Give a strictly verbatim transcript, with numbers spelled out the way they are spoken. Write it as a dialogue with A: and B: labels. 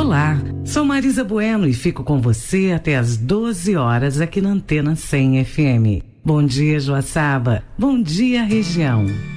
A: Olá, sou Marisa Bueno e fico com você até às doze horas aqui na Antena cem F M. Bom dia, Joaçaba. Bom dia, região.